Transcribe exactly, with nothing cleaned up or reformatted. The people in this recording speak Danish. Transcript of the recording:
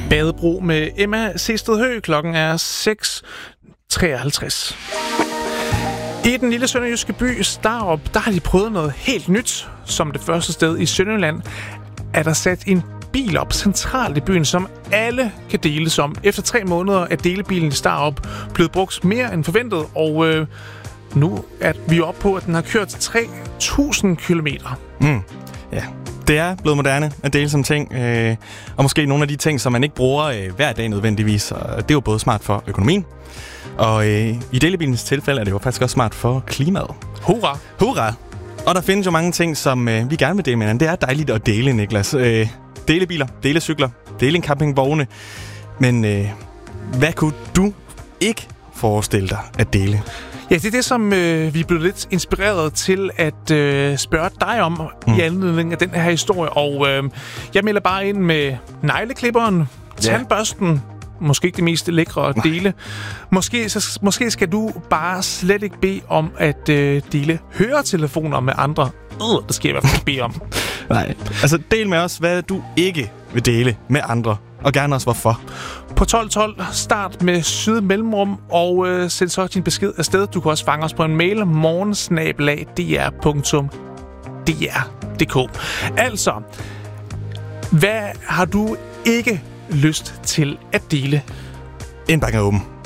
Badebro med Emma Sested Høgh. Klokken er seks treoghalvtreds. I den lille sønderjyske by Starup, der har de prøvet noget helt nyt. Som det første sted i Sønderjylland er der sat en bil op centralt i byen, som alle kan deles om. Efter tre måneder er delebilen i Starup blevet brugt mere end forventet, og øh, nu er vi oppe på, at den har kørt tre tusind kilometer. Mm. Ja, det er blevet moderne at dele som ting, øh, og måske nogle af de ting, som man ikke bruger øh, hver dag nødvendigvis. Og det er jo både smart for økonomien, og øh, i delebilens tilfælde er det jo faktisk også smart for klimaet. Hurra! Hurra! Og der findes jo mange ting, som øh, vi gerne vil dele med hinanden. Det er dejligt at dele, Niklas. Øh, delebiler, delecykler, dele en campingvogne. Men øh, hvad kunne du ikke forestille dig at dele? Ja, det er det, som øh, vi er blevet lidt inspireret til at øh, spørge dig om mm. i anledning af den her historie. Og øh, jeg melder bare ind med negleklipperen, tandbørsten, måske ikke det mest lækre at dele. Måske, så, måske skal du bare slet ikke bede om at øh, dele høretelefoner med andre. Øh, det skal jeg i hvert fald ikke bede om. Nej, altså del med os, hvad du ikke vil dele med andre. Og gerne også hvorfor. På tolv tolv, start med syd mellemrum, og øh, send så din besked afsted. Du kan også fange os på en mail, morgensnabelag punktum d r punktum d r punktum d k. Altså, hvad har du ikke lyst til at dele? Indbakken er åben.